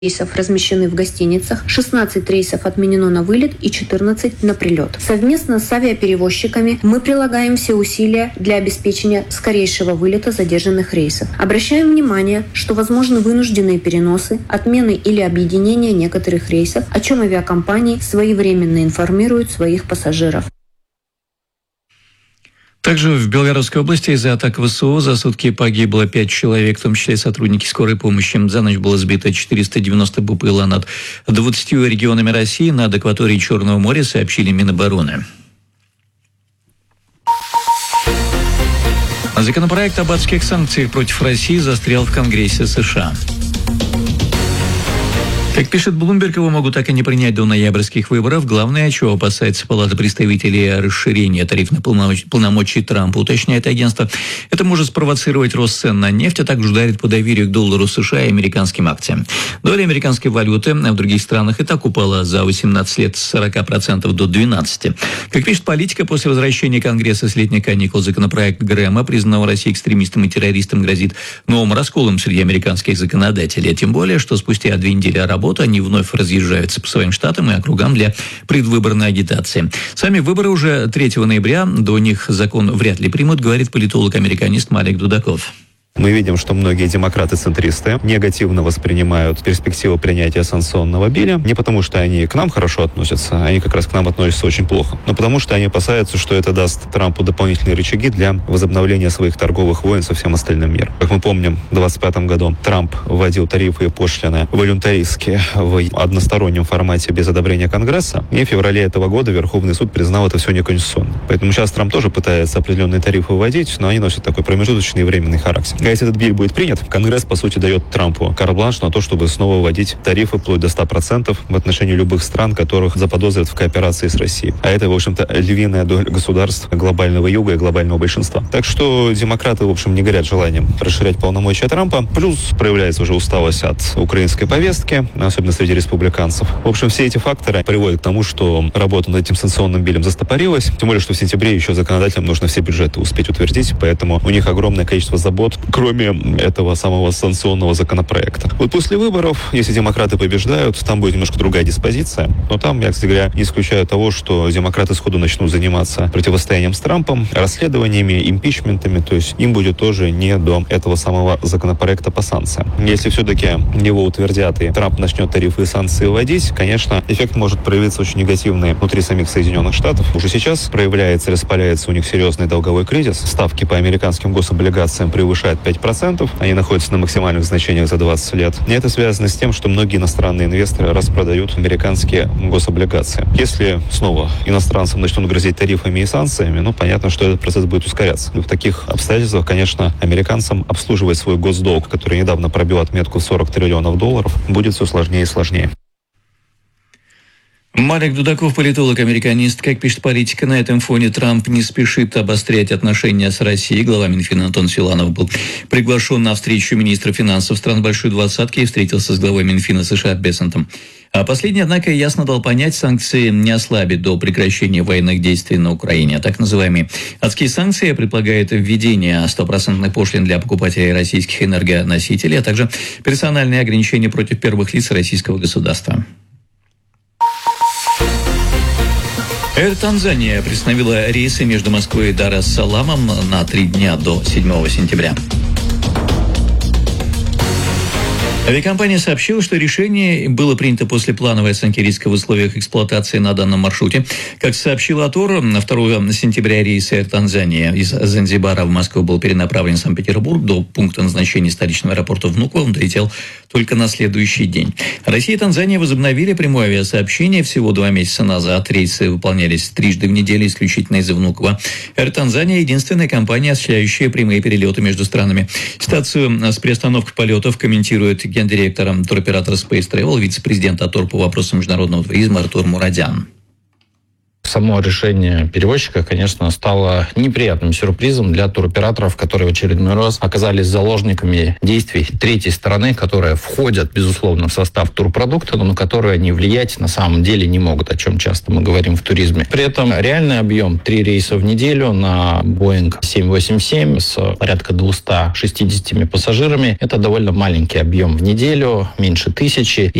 рейсов размещены в гостиницах, 16 рейсов отменено на вылет и 14 на прилет. Совместно с авиаперевозчиками мы прилагаем все усилия для обеспечения скорейшего вылета задержанных рейсов. Обращаем внимание, что возможны вынужденные переносы, отмены или объединения некоторых рейсов, о чем авиакомпании своевременно информируют своих пассажиров. Также в Белгородской области из-за атак ВСУ за сутки погибло 5 человек, в том числе сотрудники скорой помощи. За ночь было сбито 490 БПЛА над 20 регионами России над акваторией Черного моря, сообщили Минобороны. Законопроект об адских санкциях против России застрял в Конгрессе США. Как пишет Bloomberg, его могут так и не принять до ноябрьских выборов. Главное, чего опасается Палата представителей, расширения тарифных полномочий Трампа, уточняет агентство. Это может спровоцировать рост цен на нефть, а также ударит по доверию к доллару США и американским акциям. Доля американской валюты в других странах и так упала за 18 лет с 40% до 12%. Как пишет Политика, после возвращения Конгресса с летних каникул законопроект Грэма, признанного Россией экстремистом и террористом, грозит новым расколом среди американских законодателей. Тем более, что спустя 2 недели работы они вновь разъезжаются по своим штатам и округам для предвыборной агитации. Сами выборы уже 3 ноября, до них закон вряд ли примут, говорит политолог-американист Малик Дудаков. Мы видим, что многие демократы-центристы негативно воспринимают перспективу принятия санкционного биля не потому, что они к нам хорошо относятся, они как раз к нам относятся очень плохо, но потому, что они опасаются, что это даст Трампу дополнительные рычаги для возобновления своих торговых войн со всем остальным миром. Как мы помним, в 2025 году Трамп вводил тарифы и пошлины волюнтаристски в одностороннем формате без одобрения Конгресса, и в феврале этого года Верховный суд признал это все неконституционным. Поэтому сейчас Трамп тоже пытается определенные тарифы вводить, но они носят такой промежуточный и временный характер. Если этот биль будет принят, Конгресс, по сути, дает Трампу карт-бланш на то, чтобы снова вводить тарифы вплоть до 100% в отношении любых стран, которых заподозрят в кооперации с Россией. А это, в общем-то, львиная доля государств глобального юга и глобального большинства. Так что демократы, в общем, не горят желанием расширять полномочия Трампа. Плюс проявляется уже усталость от украинской повестки, особенно среди республиканцев. В общем, все эти факторы приводят к тому, что работа над этим санкционным билем застопорилась. Тем более, что в сентябре еще законодателям нужно все бюджеты успеть утвердить, поэтому у них огромное количество забот, кроме этого самого санкционного законопроекта. Вот после выборов, если демократы побеждают, там будет немножко другая диспозиция. Но там, я, кстати говоря, не исключаю того, что демократы сходу начнут заниматься противостоянием с Трампом, расследованиями, импичментами. То есть им будет тоже не до этого самого законопроекта по санкциям. Если все-таки его утвердят и Трамп начнет тарифы и санкции вводить, конечно, эффект может проявиться очень негативный внутри самих Соединенных Штатов. Уже сейчас проявляется, распаляется у них серьезный долговой кризис. Ставки по американским гособлигациям превышают 5%. Они находятся на максимальных значениях за 20 лет. И это связано с тем, что многие иностранные инвесторы распродают американские гособлигации. Если снова иностранцам начнут грозить тарифами и санкциями, понятно, что этот процесс будет ускоряться. И в таких обстоятельствах, конечно, американцам обслуживать свой госдолг, который недавно пробил отметку в $40 триллионов, будет все сложнее и сложнее. Малик Дудаков, политолог-американист. Как пишет Политика, на этом фоне Трамп не спешит обострять отношения с Россией. Глава Минфина Антон Силанов был приглашен на встречу министра финансов стран Большой Двадцатки и встретился с главой Минфина США Бессентом. А последний, однако, ясно дал понять, санкции не ослабят до прекращения военных действий на Украине. Так называемые адские санкции предполагают введение 100% пошлин для покупателей российских энергоносителей, а также персональные ограничения против первых лиц российского государства. Air Tanzania приостановила рейсы между Москвой и Дар-эс-Саламом на 3 дня до 7 сентября. Авиакомпания сообщила, что решение было принято после плановой оценки риска в условиях эксплуатации на данном маршруте. Как сообщил АТОР, 2 сентября рейс Air Tanzania из Занзибара в Москву был перенаправлен в Санкт-Петербург. До пункта назначения столичного аэропорта Внуково он долетел только на следующий день. Россия и Танзания возобновили прямое авиасообщение всего 2 месяца назад. Рейсы выполнялись трижды в неделю исключительно из Внуково. Air Tanzania – единственная компания, осуществляющая прямые перелеты между странами. Ситуацию с приостановкой полетов комментирует гендиректор туроператора Space Travel, вице-президент АТОР по вопросам международного туризма Артур Мурадян. Само решение перевозчика, конечно, стало неприятным сюрпризом для туроператоров, которые в очередной раз оказались заложниками действий третьей стороны, которые входят, безусловно, в состав турпродукта, но на которые они влиять на самом деле не могут, о чем часто мы говорим в туризме. При этом реальный объем 3 рейса в неделю на Boeing 787 с порядка 260 пассажирами – это довольно маленький объем в неделю, меньше 1000.